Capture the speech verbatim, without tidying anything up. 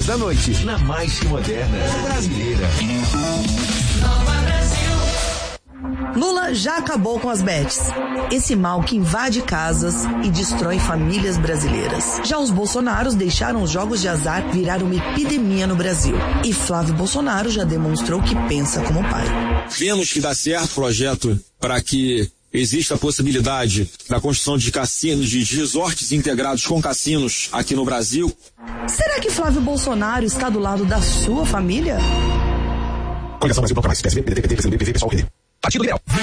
da noite, na mais que moderna brasileira. Lula já acabou com as bets. Esse mal que invade casas e destrói famílias brasileiras. Já os Bolsonaros deixaram os jogos de azar virar uma epidemia no Brasil. E Flávio Bolsonaro já demonstrou que pensa como pai. Vemos que dá certo o projeto para que existe a possibilidade da construção de cassinos, de resorts integrados com cassinos aqui no Brasil. Será que Flávio Bolsonaro está do lado da sua família? Coligação Brasil Bloco Mais, P S B, P D T, P T, P C do B, P V, Pessoal, P D. Partido Liberal.